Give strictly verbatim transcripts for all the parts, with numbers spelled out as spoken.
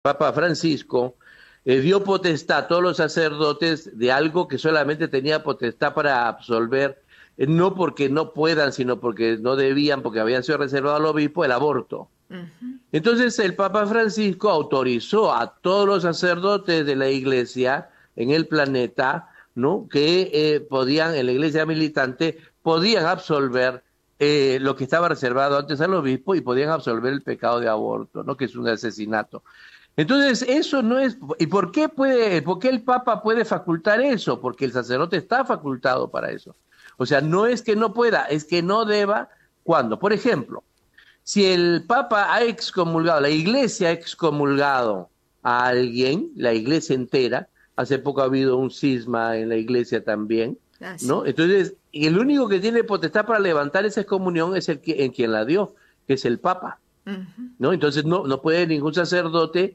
Papa Francisco eh, dio potestad a todos los sacerdotes de algo que solamente tenía potestad para absolver, eh, no porque no puedan, sino porque no debían, porque habían sido reservado al obispo, el aborto. Ujú. Entonces el Papa Francisco autorizó a todos los sacerdotes de la iglesia en el planeta, ¿no? Que eh, podían, en la iglesia militante, podían absolver eh, lo que estaba reservado antes al obispo y podían absolver el pecado de aborto, ¿no? Que es un asesinato. Entonces, eso no es. ¿Y por qué puede, por qué el Papa puede facultar eso? Porque el sacerdote está facultado para eso. O sea, no es que no pueda, es que no deba cuando. Por ejemplo, si el Papa ha excomulgado, la Iglesia ha excomulgado a alguien, la Iglesia entera, hace poco ha habido un cisma en la Iglesia también, Ah, ¿no? sí. Entonces, y el único que tiene potestad para levantar esa excomunión es el que, en quien la dio, que es el Papa. Ujú. ¿No? Entonces no, no puede ningún sacerdote,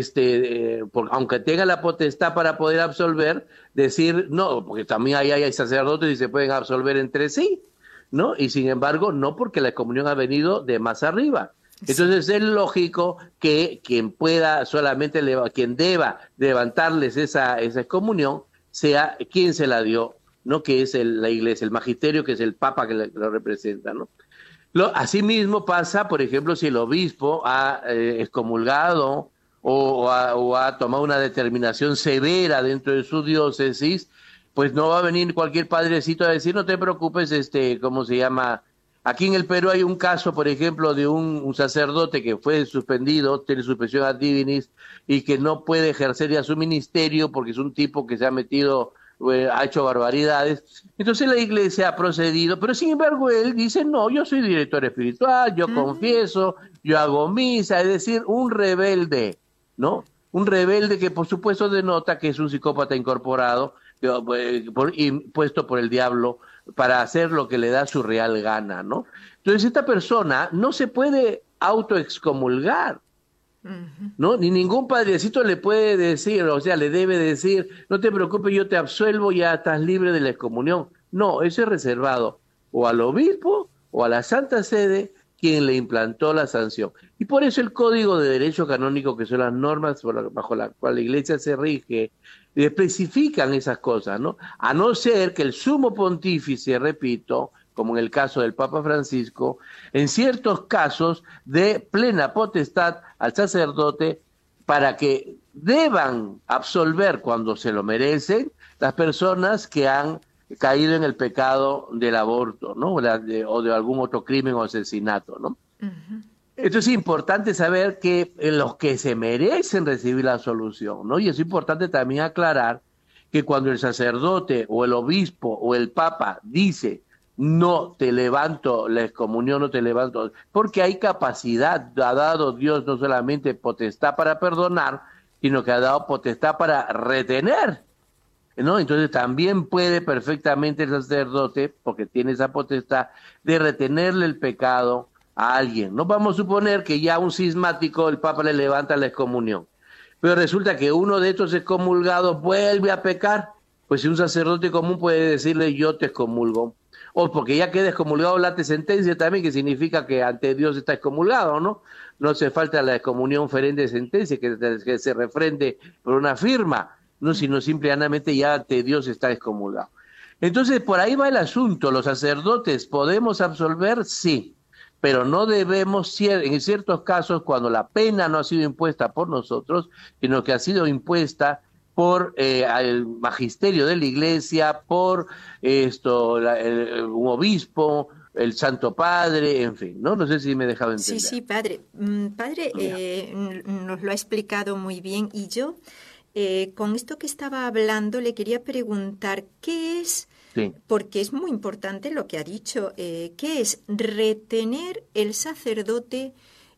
este, eh, por, aunque tenga la potestad para poder absolver, decir no, porque también hay, hay sacerdotes y se pueden absolver entre sí, ¿no? Y sin embargo, no, porque la comunión ha venido de más arriba. Sí. Entonces es lógico que quien pueda solamente, leva- quien deba levantarles esa, esa comunión, sea quien se la dio, ¿no? Que es el, la iglesia, el magisterio, que es el papa que, le- que lo representa, ¿no? Lo, asimismo pasa, por ejemplo, si el obispo ha eh, excomulgado o, o, ha, o, ha, tomado una determinación severa dentro de su diócesis, pues no va a venir cualquier padrecito a decir, no te preocupes, este, ¿cómo se llama? Aquí en el Perú hay un caso, por ejemplo, de un, un sacerdote que fue suspendido, tiene suspensión ad divinis, y que no puede ejercer ya su ministerio porque es un tipo que se ha metido, eh, ha hecho barbaridades. Entonces la iglesia ha procedido, pero sin embargo él dice, no, yo soy director espiritual, yo Mm. confieso, yo hago misa, es decir, un rebelde, ¿no? Un rebelde que por supuesto denota que es un psicópata incorporado, eh, por, impuesto por el diablo para hacer lo que le da su real gana, ¿no? Entonces esta persona no se puede autoexcomulgar, Ujú. ¿no? Ni ningún padrecito le puede decir, o sea, le debe decir, no te preocupes, yo te absuelvo, ya estás libre de la excomunión. No, eso es reservado o al obispo o a la Santa Sede quien le implantó la sanción. Y por eso el Código de Derecho Canónico, que son las normas bajo las cuales la Iglesia se rige, especifican esas cosas, ¿no? A no ser que el sumo pontífice, repito, como en el caso del Papa Francisco, en ciertos casos de plena potestad al sacerdote para que deban absolver cuando se lo merecen las personas que han caído en el pecado del aborto, ¿no? O de, o de algún otro crimen o asesinato, ¿no? Ujú. Esto es importante saber que los que se merecen recibir la absolución, ¿no? Y es importante también aclarar que cuando el sacerdote o el obispo o el papa dice no te levanto la excomunión, no te levanto, porque hay capacidad, ha dado Dios no solamente potestad para perdonar, sino que ha dado potestad para retener, ¿no? Entonces también puede perfectamente el sacerdote, porque tiene esa potestad, de retenerle el pecado a alguien. No vamos a suponer que ya un cismático el Papa le levanta la excomunión, pero resulta que uno de estos excomulgados vuelve a pecar, pues si un sacerdote común puede decirle yo te excomulgo, o porque ya queda excomulgado late sentencia también, que significa que ante Dios está excomulgado, ¿no? No hace falta la excomunión ferente sentencia, que, que se refrende por una firma, no, sino simplemente ya ante Dios está excomulgado. Entonces, por ahí va el asunto. Los sacerdotes podemos absolver, sí, pero no debemos, en ciertos casos, cuando la pena no ha sido impuesta por nosotros, sino que ha sido impuesta por eh, el magisterio de la iglesia, por esto, la, el, un obispo, el Santo Padre, en fin, ¿no? No sé si me he dejado Sí, entender. sí, padre. Mm, Padre, Ya. eh, n- nos lo ha explicado muy bien y yo, eh, con esto que estaba hablando, le quería preguntar qué es, Sí. porque es muy importante lo que ha dicho, eh, qué es retener el sacerdote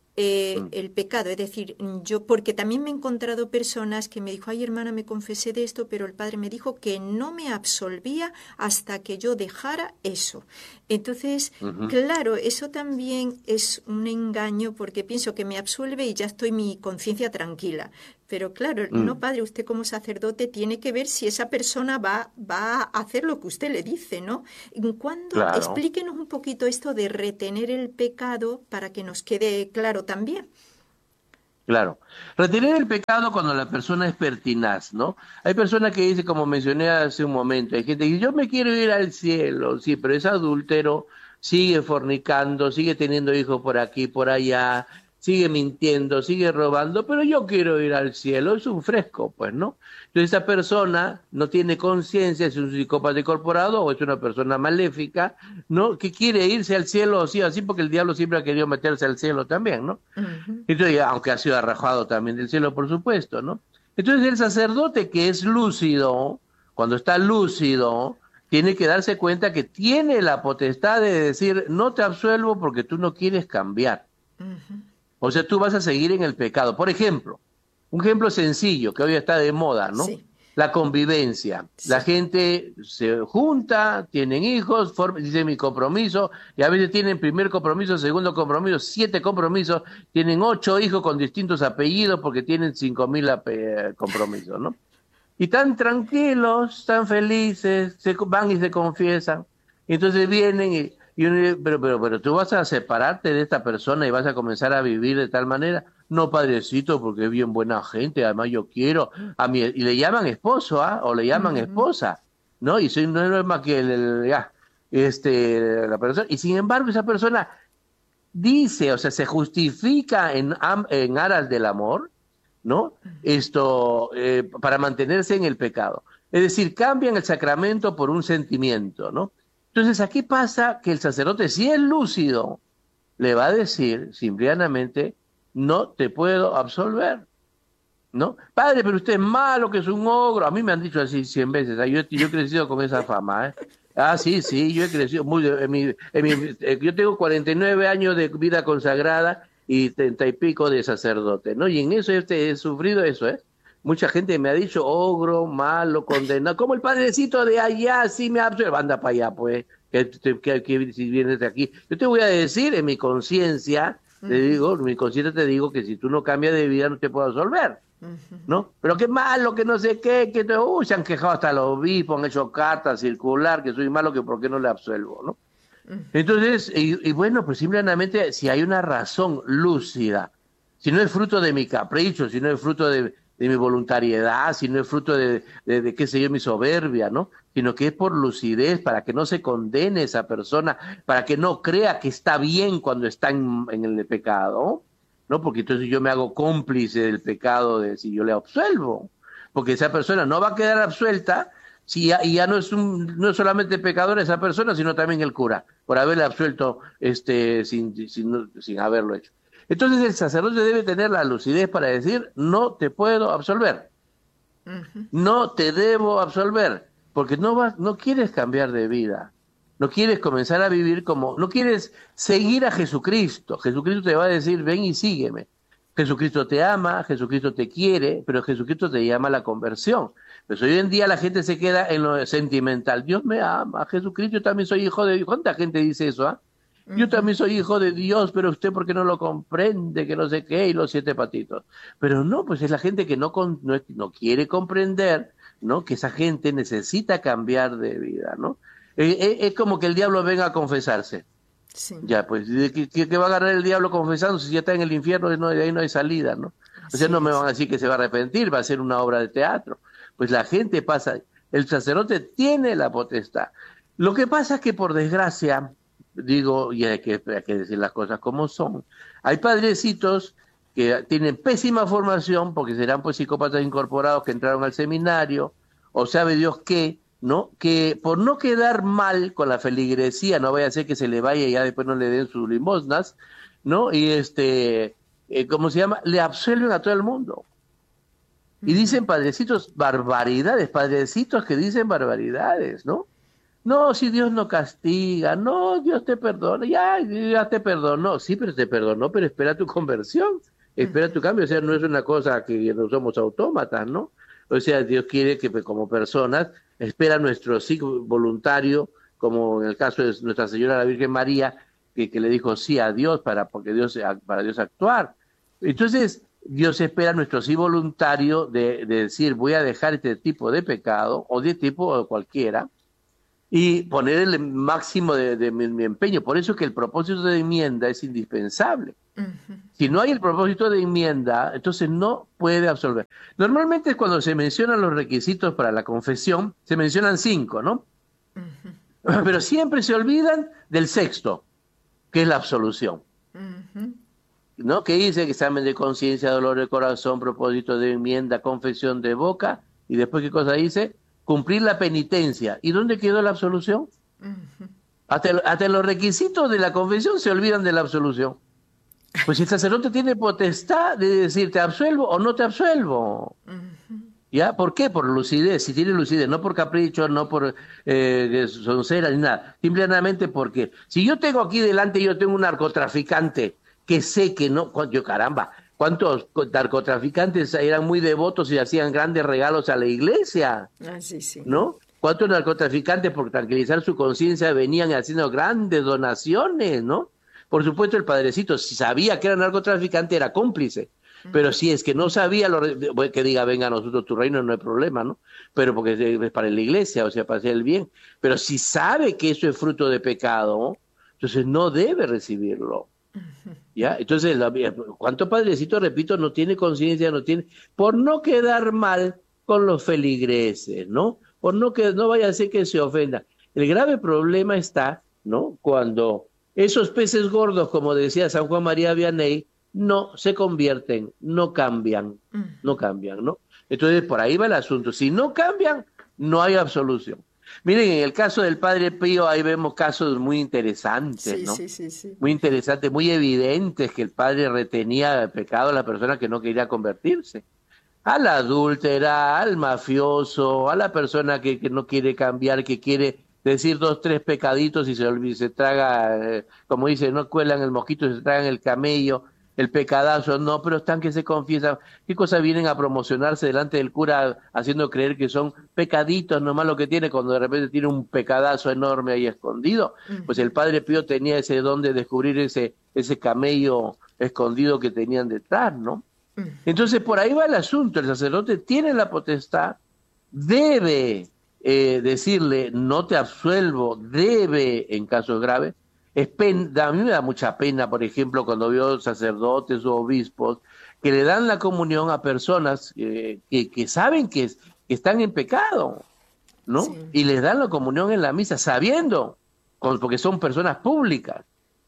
eh, Mm. el pecado. Es decir, yo, porque también me he encontrado personas que me dijo, ay hermana, me confesé de esto, pero el padre me dijo que no me absolvía hasta que yo dejara eso. Entonces, Uh -huh. claro, eso también es un engaño porque pienso que me absuelve y ya estoy mi conciencia tranquila. Pero claro, no, Mm. padre, usted como sacerdote tiene que ver si esa persona va, va a hacer lo que usted le dice, ¿no? ¿Cuándo? Claro. Explíquenos un poquito esto de retener el pecado para que nos quede claro también. Claro. Retener el pecado cuando la persona es pertinaz, ¿no? Hay personas que dicen, como mencioné hace un momento, hay gente que dice, yo me quiero ir al cielo, sí, pero es adúltero, sigue fornicando, sigue teniendo hijos por aquí, por allá, sigue mintiendo, sigue robando, pero yo quiero ir al cielo, es un fresco, pues, ¿no? Entonces esa persona no tiene conciencia, es un psicópata incorporado o es una persona maléfica, ¿no? Que quiere irse al cielo, o sí, así porque el diablo siempre ha querido meterse al cielo también, ¿no? Ujú. Entonces, aunque ha sido arrojado también del cielo, por supuesto, ¿no? Entonces el sacerdote que es lúcido, cuando está lúcido, tiene que darse cuenta que tiene la potestad de decir, no te absuelvo porque tú no quieres cambiar. Ujú. O sea, tú vas a seguir en el pecado. Por ejemplo, un ejemplo sencillo que hoy está de moda, ¿no? Sí, La convivencia. La sí. gente se junta, tienen hijos, form- dice mi compromiso, y a veces tienen primer compromiso, segundo compromiso, siete compromisos, tienen ocho hijos con distintos apellidos porque tienen cinco mil ape- compromisos, ¿no? Y tan tranquilos, tan felices, se co- van y se confiesan. Y entonces vienen y, y uno dice, pero, pero, pero tú vas a separarte de esta persona y vas a comenzar a vivir de tal manera. No, padrecito, porque es bien buena gente, además yo quiero a mi, y le llaman esposo, ¿ah? O le llaman Ujú. esposa, ¿no? Y soy, no es más que el, el- ya, este, la persona, y sin embargo esa persona dice, o sea, se justifica en, am- en aras del amor, ¿no? Esto, eh, para mantenerse en el pecado. Es decir, cambian el sacramento por un sentimiento, ¿no? Entonces, aquí pasa que el sacerdote, si es lúcido, le va a decir simplemente, no te puedo absolver, ¿no? Padre, pero usted es malo, que es un ogro. A mí me han dicho así cien veces. ¿Ah? Yo, yo he crecido con esa fama, ¿eh? Ah, sí, sí, yo he crecido muy... En mi, en mi- eh, yo tengo cuarenta y nueve años de vida consagrada y treinta y pico de sacerdote, ¿no? Y en eso este, he sufrido eso, ¿eh? Mucha gente me ha dicho ogro, malo, condenado. Como el padrecito de allá, sí me absuelve. Anda para allá, pues, que, que, que- que si vienes de aquí. Yo te voy a decir, en mi conciencia, te Ujú. digo, en mi conciencia te digo que si tú no cambias de vida no te puedo absolver. Ujú. ¿No? Pero qué malo, que no sé qué, que te- uy, se han quejado hasta los obispos, han hecho cartas circular, que soy malo, que por qué no le absuelvo, ¿no? Entonces, y, y bueno, pues simplemente si hay una razón lúcida, si no es fruto de mi capricho, si no es fruto de, de mi voluntariedad, si no es fruto de, de, de, qué sé yo, mi soberbia, ¿no? Sino que es por lucidez, para que no se condene esa persona, para que no crea que está bien cuando está en, en el pecado, ¿no? Porque entonces yo me hago cómplice del pecado de si yo le absuelvo, porque esa persona no va a quedar absuelta si ya, y ya no es un, no es solamente pecador esa persona, sino también el cura, por haberle absuelto este sin, sin, sin haberlo hecho. Entonces el sacerdote debe tener la lucidez para decir, no te puedo absolver, Ujú. no te debo absolver, porque no vas, no quieres cambiar de vida, no quieres comenzar a vivir como, no quieres seguir a Jesucristo. Jesucristo te va a decir, ven y sígueme. Jesucristo te ama, Jesucristo te quiere, pero Jesucristo te llama a la conversión. Pues hoy en día la gente se queda en lo sentimental. Dios me ama, Jesucristo, yo también soy hijo de Dios. ¿Cuánta gente dice eso, ah? Yo Ujú. también soy hijo de Dios, pero usted porque no lo comprende, que no sé qué, y los siete patitos. Pero no, pues es la gente que no, con, no, no quiere comprender, ¿no? Que esa gente necesita cambiar de vida, ¿no? Eh, eh, es como que el diablo venga a confesarse. Sí, Ya, pues, ¿qué, qué, qué va a agarrar el diablo confesando si ya está en el infierno y no, de ahí no hay salida, ¿no? O sea, así no me van es. a decir que se va a arrepentir, va a ser una obra de teatro. Pues la gente pasa, el sacerdote tiene la potestad. Lo que pasa es que por desgracia, digo, y hay que, hay que decir las cosas como son, hay padrecitos que tienen pésima formación porque serán pues psicópatas incorporados que entraron al seminario, o sabe Dios qué, ¿no? Que por no quedar mal con la feligresía, no vaya a ser que se le vaya y ya después no le den sus limosnas, ¿no? Y este, eh, ¿cómo se llama? Le absuelven a todo el mundo. Y Ujú. dicen padrecitos barbaridades, padrecitos que dicen barbaridades, ¿no? No, si Dios no castiga, no, Dios te perdona, ya, ya te perdonó, sí, pero te perdonó, pero espera tu conversión, espera Ujú. tu cambio, o sea, no es una cosa que no somos autómatas, ¿no? O sea, Dios quiere que pues, como personas espera nuestro sí voluntario, como en el caso de Nuestra Señora la Virgen María, que, que le dijo sí a Dios para, porque Dios, para Dios actuar. Entonces, Dios espera nuestro sí voluntario de, de decir, voy a dejar este tipo de pecado, o de tipo cualquiera, y poner el máximo de, de mi, mi empeño. Por eso es que el propósito de enmienda es indispensable. Ujú. Si no hay el propósito de enmienda, entonces no puede absolver. Normalmente cuando se mencionan los requisitos para la confesión, se mencionan cinco, ¿no? Ujú. Pero siempre se olvidan del sexto, que es la absolución, Ujú. ¿no? Que dice que examen de conciencia, dolor de corazón, propósito de enmienda, confesión de boca, y después, ¿qué cosa dice? Cumplir la penitencia. ¿Y dónde quedó la absolución? Ujú. Hasta, el- hasta los requisitos de la confesión se olvidan de la absolución. Pues el sacerdote tiene potestad de decir, ¿te absuelvo o no te absuelvo? Ujú. ¿Ya? ¿Por qué? Por lucidez, si tiene lucidez, no por capricho, no por eh, soncera ni nada. Simplemente porque si yo tengo aquí delante, yo tengo un narcotraficante que sé que no, cu- yo caramba, ¿cuántos co- narcotraficantes eran muy devotos y hacían grandes regalos a la iglesia? Ah, sí, sí. ¿No? ¿Cuántos narcotraficantes por tranquilizar su conciencia venían haciendo grandes donaciones, ¿no? Por supuesto, el padrecito, si sabía que era narcotraficante, era cómplice. Pero Ujú. si es que no sabía, lo, re- que diga, venga a nosotros tu reino, no hay problema, ¿no? Pero porque es para la iglesia, o sea, para hacer el bien. Pero si sabe que eso es fruto de pecado, entonces no debe recibirlo. ¿Ya? Entonces, la- ¿cuánto padrecito, repito, no tiene conciencia, no tiene, por no quedar mal con los feligreses, ¿no? Por no que no vaya a ser que se ofenda. El grave problema está, ¿no? Cuando esos peces gordos, como decía San Juan María Vianney, no se convierten, no cambian, no Ujú. cambian, ¿no? Entonces, por ahí va el asunto. Si no cambian, no hay absolución. Miren, en el caso del Padre Pío, ahí vemos casos muy interesantes, Sí, ¿no? sí, sí, sí. Muy interesante, muy evidente que el padre retenía el pecado a la persona que no quería convertirse. A la adúltera, al mafioso, a la persona que, que no quiere cambiar, que quiere decir dos, tres pecaditos y se, olvida, se traga, eh, como dice, no cuelan el mosquito, se tragan el camello, el pecadazo, no, pero están que se confiesan. ¿Qué cosa vienen a promocionarse delante del cura haciendo creer que son pecaditos nomás lo que tiene cuando de repente tiene un pecadazo enorme ahí escondido? Pues Ujú. el padre Pío tenía ese don de descubrir ese, ese camello escondido que tenían detrás, ¿no? Ujú. Entonces, por ahí va el asunto. El sacerdote tiene la potestad, debe eh, decirle, no te absuelvo, debe en casos graves. Es pen- a mí me da mucha pena, por ejemplo, cuando veo sacerdotes o obispos que le dan la comunión a personas eh, que, que saben que, es- que están en pecado, ¿no? Sí. Y les dan la comunión en la misa, sabiendo, con- porque son personas públicas.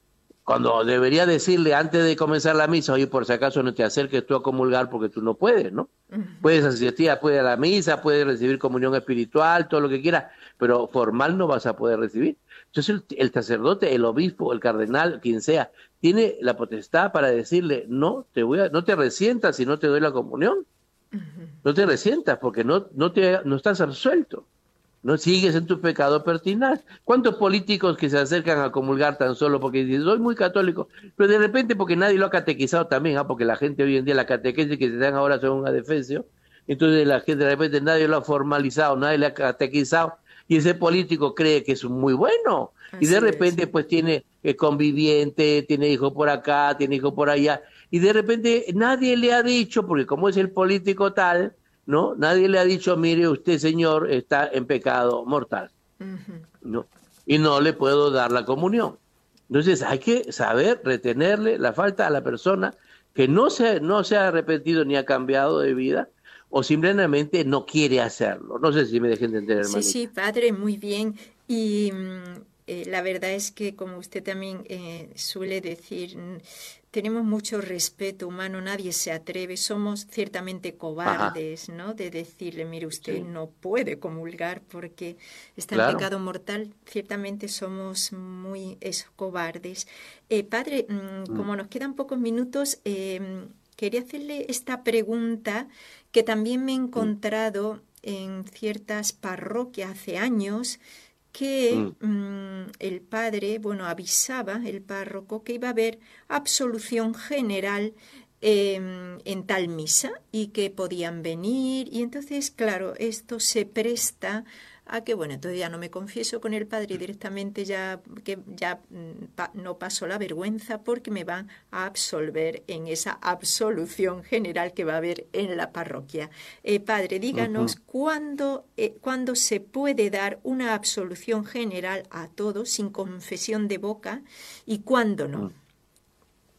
Cuando debería decirle antes de comenzar la misa, oye, por si acaso no te acerques tú a comulgar porque tú no puedes, ¿no? Ujú. Puedes asistir, puedes a la misa, puedes recibir comunión espiritual, todo lo que quieras, pero formal no vas a poder recibir. Entonces el, el sacerdote, el obispo, el cardenal, quien sea, tiene la potestad para decirle, no te voy a, no te resientas si no te doy la comunión, Ujú. no te resientas porque no, no te, no estás absuelto. No sigues en tu pecado pertinaz. ¿Cuántos políticos que se acercan a comulgar tan solo porque dicen, soy muy católico, pero de repente porque nadie lo ha catequizado también, ¿ah? Porque la gente hoy en día, la catequesis que se dan ahora son un adefesio, entonces la gente de repente nadie lo ha formalizado, nadie le ha catequizado, y ese político cree que es muy bueno, y de Así es. repente pues tiene eh, conviviente, tiene hijo por acá, tiene hijo por allá, y de repente nadie le ha dicho, porque como es el político tal, ¿no? Nadie le ha dicho, mire, usted, señor, está en pecado mortal, Ujú. ¿no? Y no le puedo dar la comunión. Entonces hay que saber retenerle la falta a la persona que no se, no se ha arrepentido ni ha cambiado de vida o simplemente no quiere hacerlo. No sé si me dejen entender, Sí, sí, hermanita. padre, muy bien. Y mm, eh, la verdad es que, como usted también eh, suele decir, mm, tenemos mucho respeto humano, nadie se atreve, somos ciertamente Ajá, cobardes, ¿no? De decirle, mire, usted sí, no puede comulgar porque está en claro. pecado mortal, ciertamente somos muy eso, cobardes. Eh, padre, mm, Mm, como nos quedan pocos minutos, eh, quería hacerle esta pregunta que también me he mm, encontrado en ciertas parroquias hace años que mm. mm, el padre, bueno, avisaba el párroco que iba a haber absolución general em, en tal misa y que podían venir y entonces, claro, esto se presta a que, bueno, entonces ya no me confieso con el padre y directamente ya, que ya mm, pa- no paso la vergüenza porque me van a absolver en esa absolución general que va a haber en la parroquia. Eh, padre, díganos Ujú. cuándo, eh, cuándo se puede dar una absolución general a todos sin confesión de boca y cuándo no. Mm.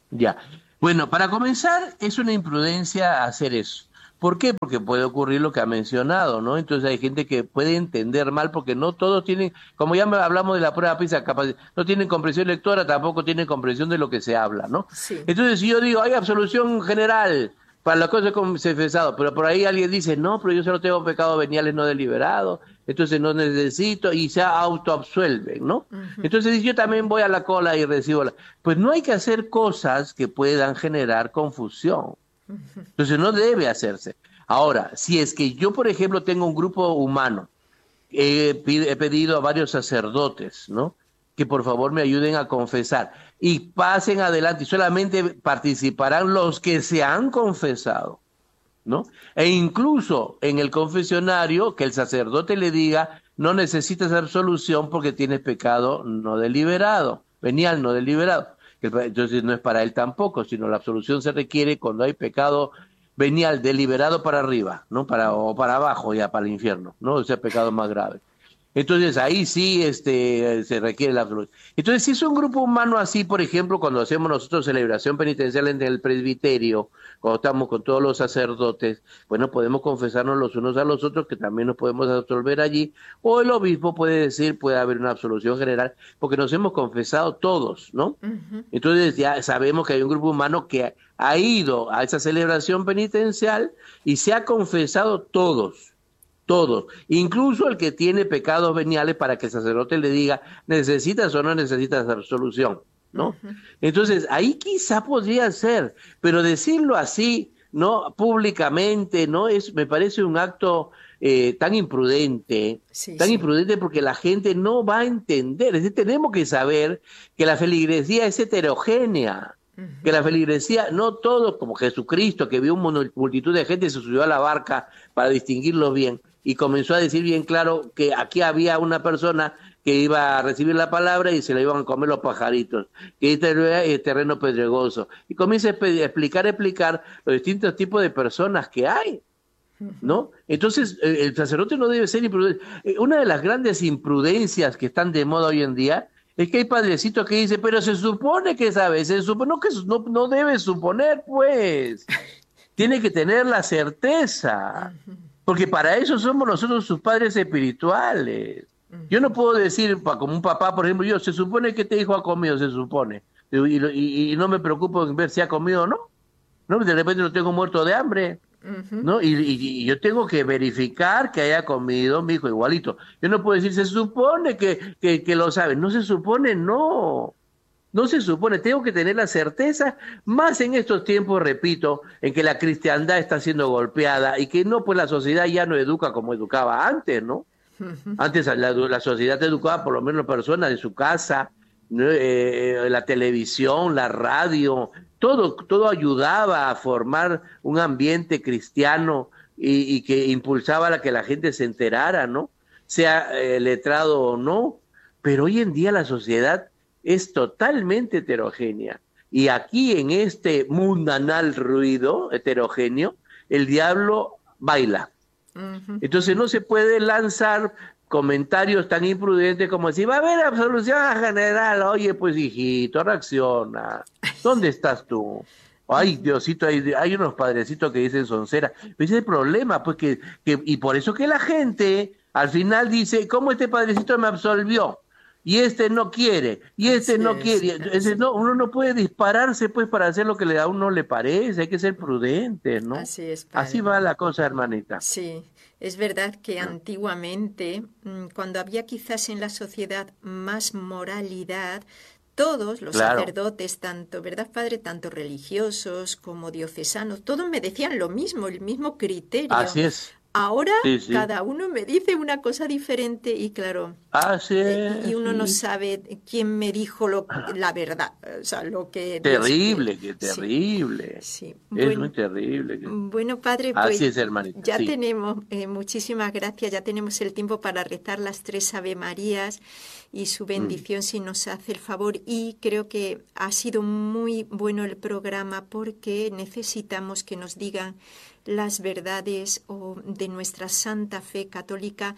Ya. Bueno, para comenzar, es una imprudencia hacer eso. ¿Por qué? Porque puede ocurrir lo que ha mencionado, ¿no? Entonces hay gente que puede entender mal porque no todos tienen, como ya me- hablamos de la prueba PISA, capaz, no tienen comprensión lectora, tampoco tienen comprensión de lo que se habla, ¿no? Sí. Entonces si yo digo, hay absolución general para las cosas confesadas, pero por ahí alguien dice, no, pero yo solo tengo pecados veniales no deliberados, entonces no necesito, y se autoabsuelven, ¿no? Ujú. Entonces dice, yo también voy a la cola y recibo la... Pues no hay que hacer cosas que puedan generar confusión. Entonces no debe hacerse. Ahora, si es que yo, por ejemplo, tengo un grupo humano, he, he pedido a varios sacerdotes, ¿no? Que por favor me ayuden a confesar y pasen adelante y solamente participarán los que se han confesado, ¿no? E incluso en el confesionario que el sacerdote le diga, no necesitas absolución porque tienes pecado no deliberado, venial no deliberado. Entonces no es para él tampoco, sino la absolución se requiere cuando hay pecado venial deliberado para arriba, ¿no? Para, o para abajo ya, para el infierno, ¿no? O sea, pecado más grave. Entonces ahí sí este, se requiere la absolución. Entonces, si es un grupo humano así, por ejemplo, cuando hacemos nosotros celebración penitencial en el presbiterio, cuando estamos con todos los sacerdotes, bueno, podemos confesarnos los unos a los otros, que también nos podemos absolver allí, o el obispo puede decir, puede haber una absolución general, porque nos hemos confesado todos, ¿no? Ujú. Entonces ya sabemos que hay un grupo humano que ha ido a esa celebración penitencial y se ha confesado todos. Todos, incluso el que tiene pecados veniales para que el sacerdote le diga, necesitas o no necesitas absolución, ¿no? Ujú. Entonces, ahí quizá podría ser, pero decirlo así, ¿no? Públicamente, ¿no? Es, me parece un acto eh, tan imprudente, Sí, tan sí. imprudente porque la gente no va a entender. Es decir, tenemos que saber que la feligresía es heterogénea, que Ujú. la feligresía, no todos, como Jesucristo, que vio una multitud de gente, se subió a la barca para distinguirlo bien, y comenzó a decir bien claro que aquí había una persona que iba a recibir la palabra y se la iban a comer los pajaritos, que este es terreno pedregoso. Y comienza a explicar, a explicar los distintos tipos de personas que hay, Ujú. ¿no? Entonces, eh, el sacerdote no debe ser imprudente. Eh, Una de las grandes imprudencias que están de moda hoy en día es que hay padrecitos que dicen, pero se supone que sabe, se supone, no, que no, no debe suponer, pues tiene que tener la certeza, Ujú. porque para eso somos nosotros sus padres espirituales. Yo no Ujú. puedo decir, pa- como un papá, por ejemplo, yo, se supone que este hijo ha comido, se supone, y, y- y no me preocupo en ver si ha comido o no, ¿no? De repente lo tengo muerto de hambre, Ujú. ¿no? Y, y- y yo tengo que verificar que haya comido mi hijo igualito. Yo no puedo decir, se supone que, que, que lo sabe, no se supone, no. No se supone, tengo que tener la certeza, más en estos tiempos, repito, en que la cristiandad está siendo golpeada y que no, pues la sociedad ya no educa como educaba antes, ¿no? Ujú. Antes la, la sociedad educaba por lo menos personas de su casa, ¿no? Eh, eh, la televisión, la radio, todo, todo ayudaba a formar un ambiente cristiano y, y que impulsaba a que la gente se enterara, ¿no? Sea eh, letrado o no, pero hoy en día la sociedad es totalmente heterogénea. Y aquí en este mundanal ruido heterogéneo, el diablo baila. Ujú. Entonces no se puede lanzar comentarios tan imprudentes como decir, va a haber absolución general, oye, pues hijito, reacciona, ¿dónde estás tú? Ay, Ujú. Diosito, hay, hay unos padrecitos que dicen soncera. Pero ese es el problema, pues que, que, y por eso que la gente al final dice, ¿cómo este padrecito me absolvió? Y este no quiere, y este Así no es, quiere. Ese así, no, uno no puede dispararse pues para hacer lo que le- a uno le parece, hay que ser prudente, ¿no? así es, Así padre. va la cosa, hermanita. Sí, es verdad que antiguamente, mm, cuando había quizás en la sociedad más moralidad, todos los Claro. sacerdotes, tanto, ¿verdad, padre? Tanto religiosos como diocesanos, todos me decían lo mismo, el mismo criterio. Así es, Ahora sí, sí. cada uno me dice una cosa diferente y claro, Así eh, y y es, uno no sí. sabe quién me dijo lo, la verdad, o sea, lo que Dios quiere. Terrible, qué Sí, terrible. sí. Es muy Bueno, terrible. bueno, padre, Así pues es, hermanita, ya sí. tenemos, eh, muchísimas gracias, ya tenemos el tiempo para rezar las tres Ave Marías y su Mm. bendición si nos hace el favor. Y creo que ha sido muy bueno el programa porque necesitamos que nos digan las verdades o de nuestra santa fe católica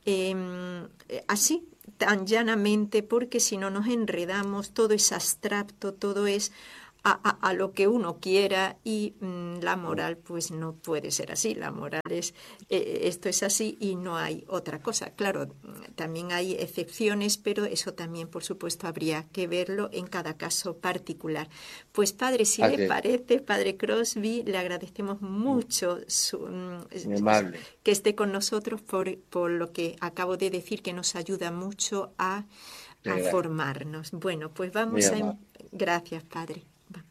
eh, así, tan llanamente, porque si no nos enredamos, todo es abstracto, todo es a, a, a lo que uno quiera y mmm, la moral pues no puede ser así. La moral es, eh, esto es así y no hay otra cosa. Claro, también hay excepciones, pero eso también, por supuesto, habría que verlo en cada caso particular. Pues padre, si okay. le parece, padre Crosby, le agradecemos mucho su, amable. que esté con nosotros por, por lo que acabo de decir, que nos ayuda mucho a, a formarnos. Bueno, pues vamos a... Gracias, padre.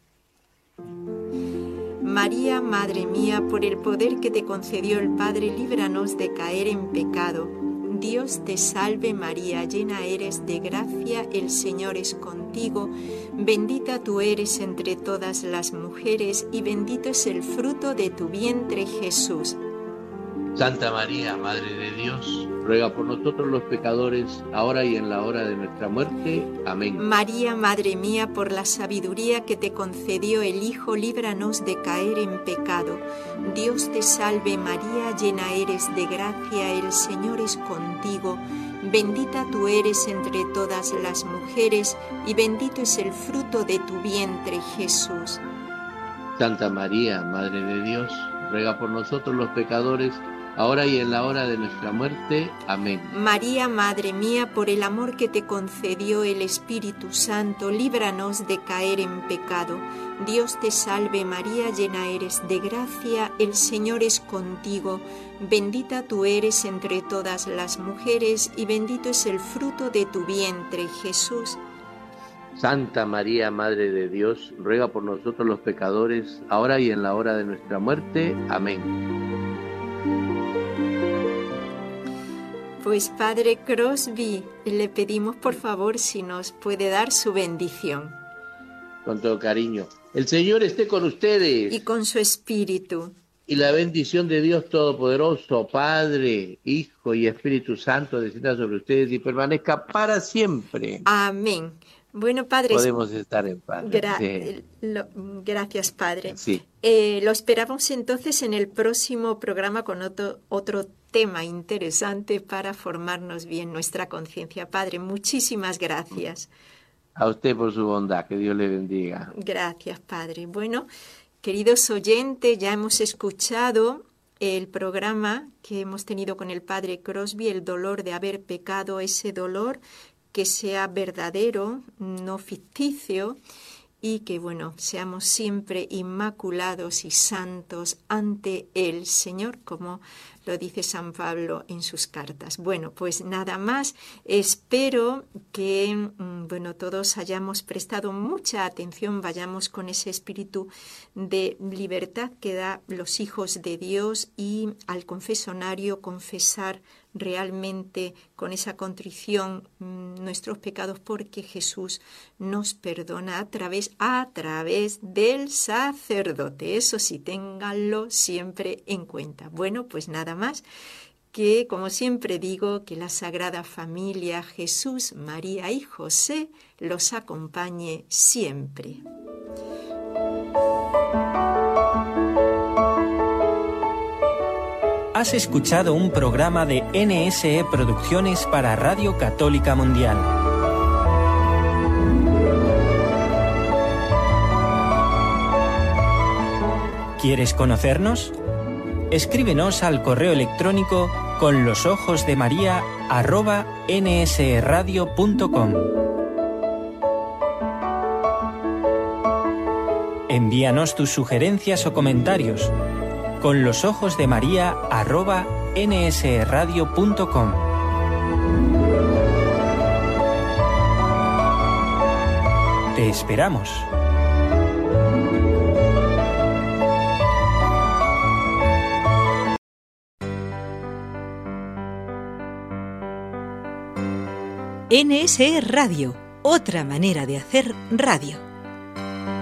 María, Madre mía, por el poder que te concedió el Padre, líbranos de caer en pecado. Dios te salve María, llena eres de gracia, el Señor es contigo, bendita tú eres entre todas las mujeres y bendito es el fruto de tu vientre, Jesús. Santa María, Madre de Dios, ruega por nosotros los pecadores, ahora y en la hora de nuestra muerte. Amén. María, Madre mía, por la sabiduría que te concedió el Hijo, líbranos de caer en pecado. Dios te salve María, llena eres de gracia, el Señor es contigo. Bendita tú eres entre todas las mujeres y bendito es el fruto de tu vientre, Jesús. Santa María, Madre de Dios, ruega por nosotros los pecadores, ahora y en la hora de nuestra muerte. Amén. María, Madre mía, por el amor que te concedió el Espíritu Santo, líbranos de caer en pecado. Dios te salve María, llena eres de gracia, el Señor es contigo. Bendita tú eres entre todas las mujeres y bendito es el fruto de tu vientre, Jesús. Santa María, Madre de Dios, ruega por nosotros los pecadores, ahora y en la hora de nuestra muerte. Amén. Pues Padre Crosby, le pedimos por favor si nos puede dar su bendición. Con todo cariño. El Señor esté con ustedes. Y con su espíritu. Y la bendición de Dios Todopoderoso, Padre, Hijo y Espíritu Santo, descienda sobre ustedes y permanezca para siempre. Amén. Bueno, Padre. Podemos estar en paz. Gra sí. lo, gracias, Padre. Sí. Eh, lo esperamos entonces en el próximo programa con otro, otro tema interesante para formarnos bien nuestra conciencia. Padre, muchísimas gracias. A usted por su bondad, que Dios le bendiga. Gracias, Padre. Bueno, queridos oyentes, ya hemos escuchado el programa que hemos tenido con el Padre Crosby, el dolor de haber pecado, ese dolor que sea verdadero, no ficticio, y que, bueno, seamos siempre inmaculados y santos ante el Señor, como lo dice San Pablo en sus cartas. Bueno, pues nada más. Espero que, bueno, todos hayamos prestado mucha atención, vayamos con ese espíritu de libertad que da los hijos de Dios y al confesionario confesar realmente con esa contrición mmm, nuestros pecados, porque Jesús nos perdona a través, a través del sacerdote. Eso sí, ténganlo siempre en cuenta. Bueno, pues nada más, que como siempre digo, que la Sagrada Familia, Jesús, María y José los acompañe siempre. Has escuchado un programa de N S E Producciones para Radio Católica Mundial. ¿Quieres conocernos? Escríbenos al correo electrónico con los ojos de María arroba nsradio punto com. Envíanos tus sugerencias o comentarios con los ojos de María arroba nsradio punto com. Te esperamos. N S E Radio, otra manera de hacer radio.